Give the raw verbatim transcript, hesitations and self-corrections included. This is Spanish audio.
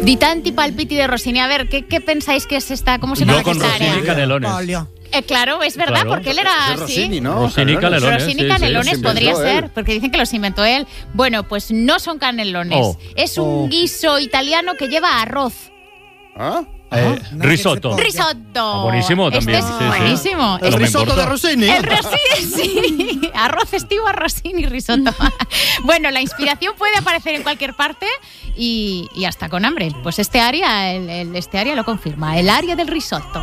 Di tanti palpiti de Rossini. A ver, ¿qué, qué pensáis que es esta? ¿Cómo se Yo llama con esta Rossini área? Canelones. Eh, claro, es verdad, Claro. porque él era Es de así. Rossini, ¿no? Rossini Canelones. Rossini sí, Canelones sí. sí. podría Los inventó ser, él. porque dicen que los inventó él. Bueno, pues no son canelones. Oh. Es un guiso italiano que lleva arroz. ¿Ah? Eh, risotto. Risotto. Ah, buenísimo también, Este es sí, sí. buenísimo. El No me risotto importa. de Rossini. El Rossini, sí. Arroz estivo a Rossini risotto. Bueno, la inspiración puede aparecer en cualquier parte y, y hasta con hambre. Pues este área, el, el- este área lo confirma. El área del risotto.